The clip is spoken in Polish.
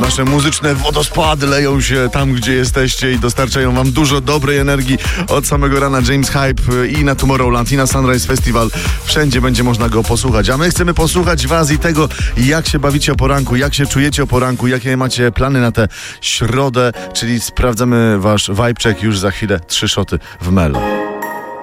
Nasze muzyczne wodospady leją się tam, gdzie jesteście i dostarczają wam dużo dobrej energii od samego rana. James Hype i na Tomorrowland, i na Sunrise Festival. Wszędzie będzie można go posłuchać. A my chcemy posłuchać was i tego, jak się bawicie o poranku, jak się czujecie o poranku, jakie macie plany na tę środę, czyli sprawdzamy wasz vibe check już za chwilę. 3 szoty w Melo.